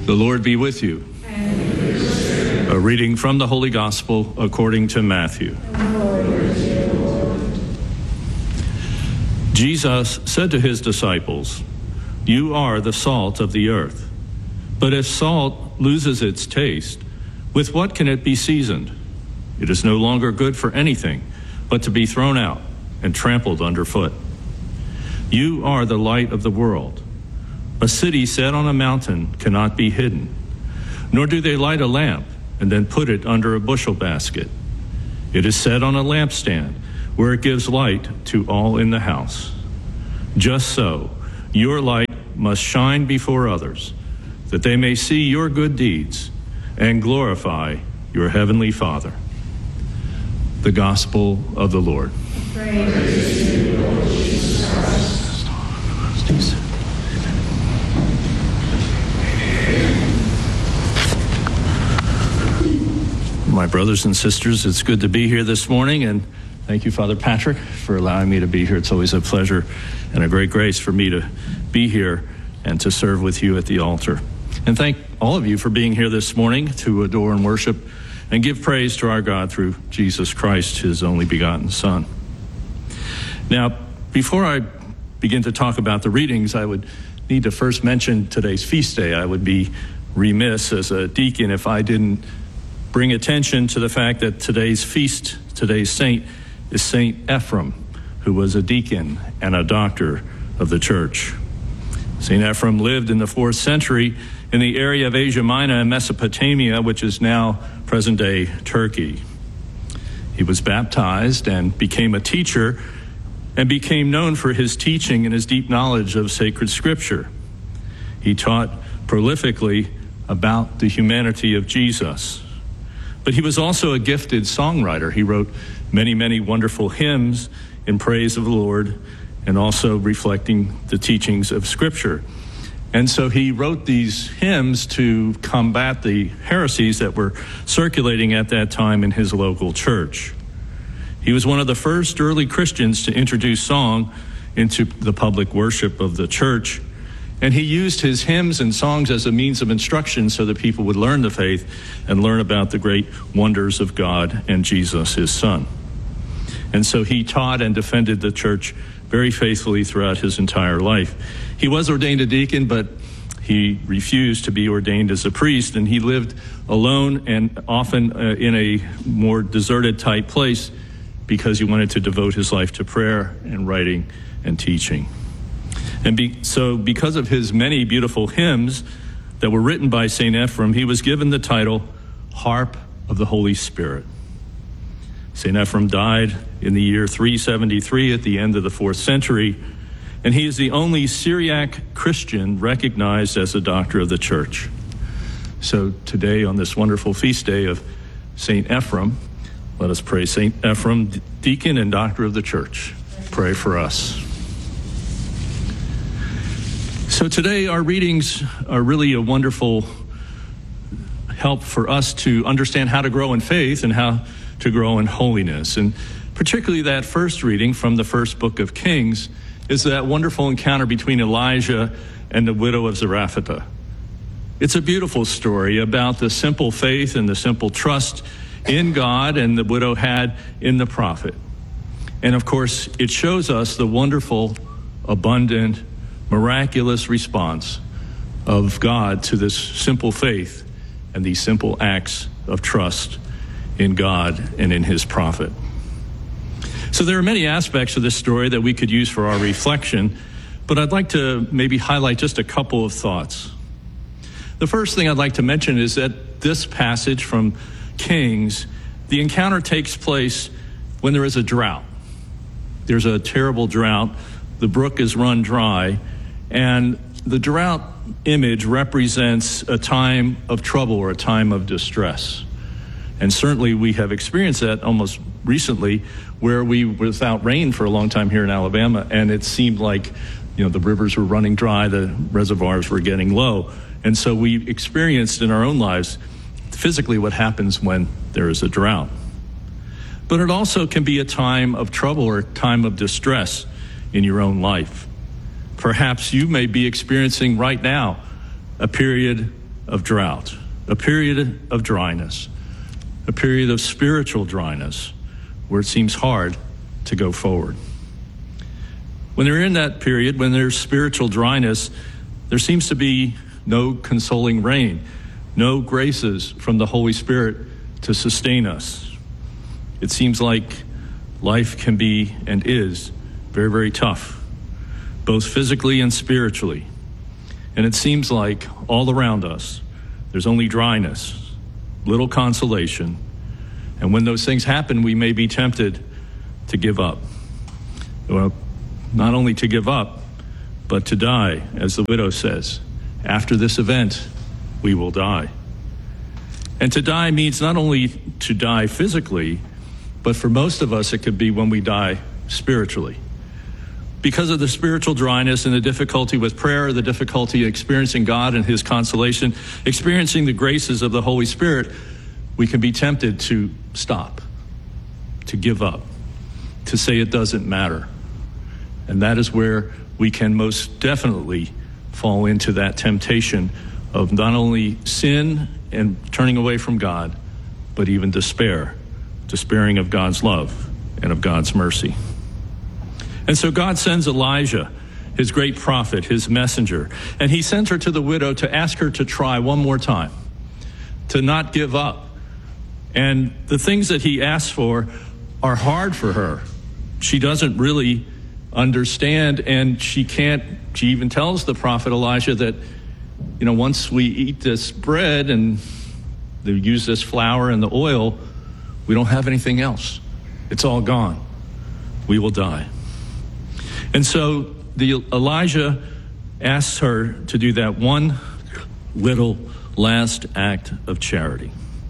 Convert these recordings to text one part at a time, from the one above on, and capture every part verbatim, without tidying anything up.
The Lord be with you. And with your spirit. A reading from the Holy Gospel according to Matthew. Jesus said to his disciples, "You are the salt of the earth. But if salt loses its taste, with what can it be seasoned? It is no longer good for anything but to be thrown out and trampled underfoot. You are the light of the world. A city set on a mountain cannot be hidden, nor do they light a lamp and then put it under a bushel basket. It is set on a lampstand where it gives light to all in the house. Just so, your light must shine before others, that they may see your good deeds and glorify your heavenly Father." The Gospel of the Lord. Praise to you, Lord Jesus Christ. My brothers and sisters, it's good to be here this morning, and thank you, Father Patrick, for allowing me to be here. It's always a pleasure and a great grace for me to be here and to serve with you at the altar. And thank all of you for being here this morning to adore and worship and give praise to our God through Jesus Christ, his only begotten Son. Now, before I begin to talk about the readings, I would need to first mention today's feast day. I would be remiss as a deacon if I didn't bring attention to the fact that today's feast, today's saint, is Saint Ephrem, who was a deacon and a doctor of the church. Saint Ephrem lived in the fourth century in the area of Asia Minor and Mesopotamia, which is now present-day Turkey. He was baptized and became a teacher and became known for his teaching and his deep knowledge of sacred scripture. He taught prolifically about the humanity of Jesus. But he was also a gifted songwriter. He wrote many, many wonderful hymns in praise of the Lord and also reflecting the teachings of Scripture. And so he wrote these hymns to combat the heresies that were circulating at that time in his local church. He was one of the first early Christians to introduce song into the public worship of the church. And he used his hymns and songs as a means of instruction so that people would learn the faith and learn about the great wonders of God and Jesus, his Son. And so he taught and defended the church very faithfully throughout his entire life. He was ordained a deacon, but he refused to be ordained as a priest, and he lived alone and often uh, in a more deserted type place because he wanted to devote his life to prayer and writing and teaching. And be, so because of his many beautiful hymns that were written by Saint Ephrem, he was given the title Harp of the Holy Spirit. Saint Ephrem died in the year three seventy-three at the end of the fourth century, and he is the only Syriac Christian recognized as a doctor of the church. So today, on this wonderful feast day of Saint Ephrem, let us pray. Saint Ephrem, deacon and doctor of the church, pray for us. So today our readings are really a wonderful help for us to understand how to grow in faith and how to grow in holiness. And particularly that first reading from the first book of Kings is that wonderful encounter between Elijah and the widow of Zarephath. It's a beautiful story about the simple faith and the simple trust in God and the widow had in the prophet. And of course, it shows us the wonderful, abundant, miraculous response of God to this simple faith and these simple acts of trust in God and in his prophet. So there are many aspects of this story that we could use for our reflection, but I'd like to maybe highlight just a couple of thoughts. The first thing I'd like to mention is that this passage from Kings, the encounter takes place when there is a drought. There's a terrible drought. The brook is run dry, and the drought image represents a time of trouble or a time of distress. And certainly we have experienced that almost recently, where we were without rain for a long time here in Alabama, and it seemed like, you know, the rivers were running dry, the reservoirs were getting low. And so we experienced in our own lives physically what happens when there is a drought. But it also can be a time of trouble or a time of distress in your own life. Perhaps you may be experiencing right now a period of drought, a period of dryness, a period of spiritual dryness where it seems hard to go forward. When they're in that period, when there's spiritual dryness, there seems to be no consoling rain, no graces from the Holy Spirit to sustain us. It seems like life can be and is very, very tough, both physically and spiritually. And it seems like all around us, there's only dryness, little consolation. And when those things happen, we may be tempted to give up. Well, not only to give up, but to die, as the widow says. After this event, we will die. And to die means not only to die physically, but for most of us, it could be when we die spiritually. Because of the spiritual dryness and the difficulty with prayer, the difficulty experiencing God and his consolation, experiencing the graces of the Holy Spirit, we can be tempted to stop, to give up, to say it doesn't matter. And that is where we can most definitely fall into that temptation of not only sin and turning away from God, but even despair, despairing of God's love and of God's mercy. And so God sends Elijah, his great prophet, his messenger, and he sends her to the widow to ask her to try one more time, to not give up. And the things that he asks for are hard for her. She doesn't really understand, and she can't, she even tells the prophet Elijah that, you know, once we eat this bread and they use this flour and the oil, we don't have anything else. It's all gone. We will die. And so the Elijah asks her to do that one little last act of charity.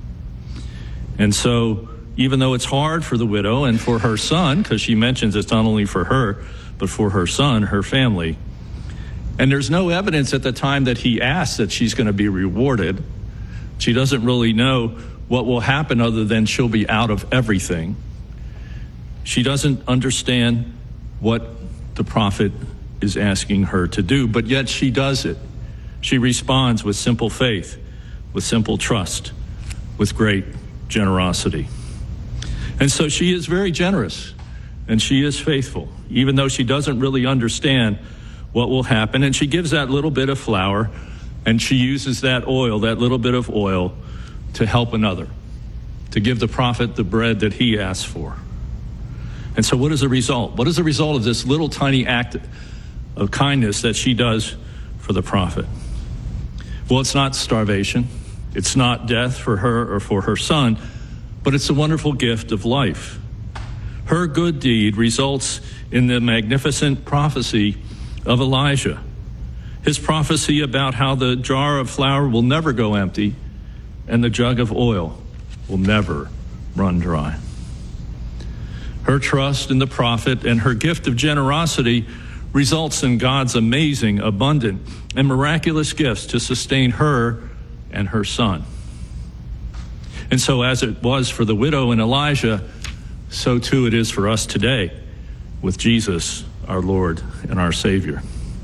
And so even though it's hard for the widow and for her son, because she mentions it's not only for her, but for her son, her family, and there's no evidence at the time that he asks that she's going to be rewarded. She doesn't really know what will happen other than she'll be out of everything. She doesn't understand what the prophet is asking her to do, but yet she does it. She responds with simple faith, with simple trust, with great generosity. And so she is very generous, and she is faithful, even though she doesn't really understand what will happen. And she gives that little bit of flour, and she uses that oil, that little bit of oil, to help another, to give the prophet the bread that he asked for. And so what is the result? What is the result of this little tiny act of kindness that she does for the prophet? Well, it's not starvation. It's not death for her or for her son, but it's a wonderful gift of life. Her good deed results in the magnificent prophecy of Elijah, his prophecy about how the jar of flour will never go empty and the jug of oil will never run dry. Her trust in the prophet and her gift of generosity results in God's amazing, abundant, and miraculous gifts to sustain her and her son. And so as it was for the widow and Elijah, so too it is for us today with Jesus, our Lord and our Savior.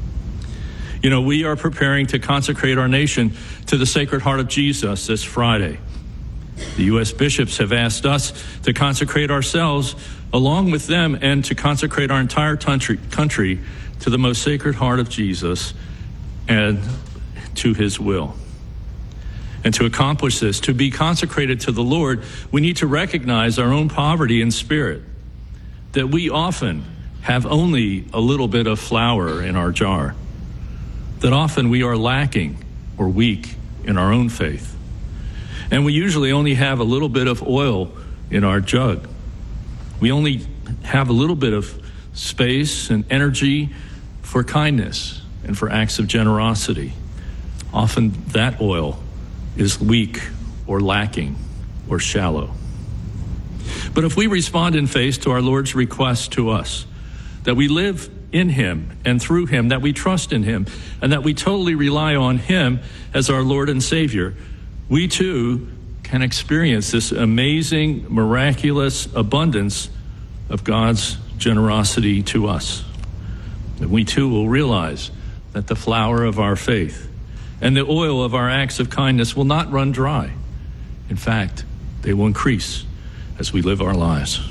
You know, we are preparing to consecrate our nation to the Sacred Heart of Jesus this Friday. The U S bishops have asked us to consecrate ourselves along with them and to consecrate our entire country, country to the most Sacred Heart of Jesus and to his will. And to accomplish this, to be consecrated to the Lord, we need to recognize our own poverty in spirit, that we often have only a little bit of flour in our jar, that often we are lacking or weak in our own faith. And we usually only have a little bit of oil in our jug. We only have a little bit of space and energy for kindness and for acts of generosity. Often that oil is weak or lacking or shallow. But if we respond in faith to our Lord's request to us, that we live in him and through him, that we trust in him, and that we totally rely on him as our Lord and Savior, we too can experience this amazing, miraculous abundance of God's generosity to us. And we too will realize that the flour of our faith and the oil of our acts of kindness will not run dry. In fact, they will increase as we live our lives.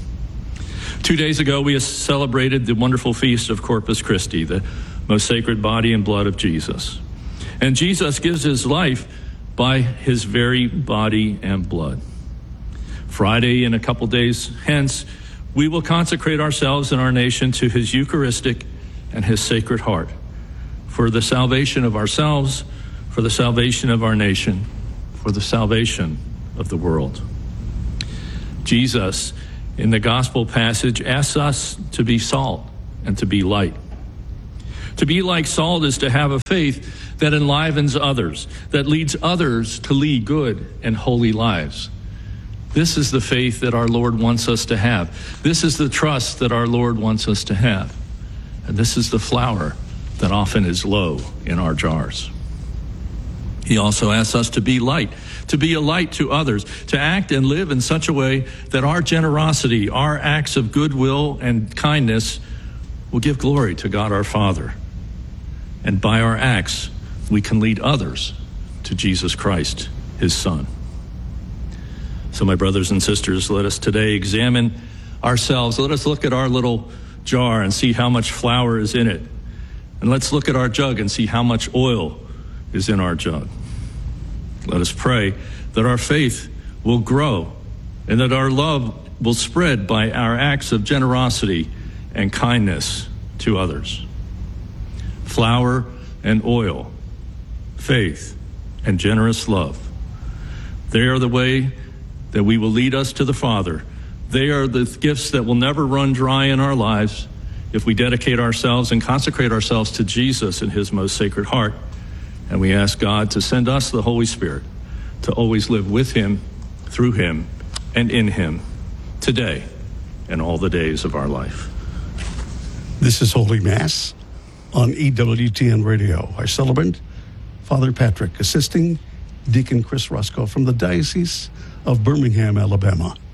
Two days ago, we celebrated the wonderful feast of Corpus Christi, the most sacred body and blood of Jesus. And Jesus gives his life by his very body and blood. Friday, in a couple days hence, we will consecrate ourselves and our nation to his Eucharistic and his Sacred Heart for the salvation of ourselves, for the salvation of our nation, for the salvation of the world. Jesus, in the gospel passage, asks us to be salt and to be light. To be like salt is to have a faith that enlivens others, that leads others to lead good and holy lives. This is the faith that our Lord wants us to have. This is the trust that our Lord wants us to have. And this is the flour that often is low in our jars. He also asks us to be light, to be a light to others, to act and live in such a way that our generosity, our acts of goodwill and kindness will give glory to God our Father. And by our acts, we can lead others to Jesus Christ, his Son. So my brothers and sisters, let us today examine ourselves. Let us look at our little jar and see how much flour is in it. And let's look at our jug and see how much oil is in our jug. Let us pray that our faith will grow and that our love will spread by our acts of generosity and kindness to others. Flour and oil, faith and generous love. They are the way that we will lead us to the Father. They are the gifts that will never run dry in our lives if we dedicate ourselves and consecrate ourselves to Jesus in his most sacred heart. And we ask God to send us the Holy Spirit to always live with him, through him, and in him, today and all the days of our life. This is Holy Mass on E W T N Radio. Our celebrant, Father Patrick, assisting Deacon Chris Rusko from the Diocese of Birmingham, Alabama.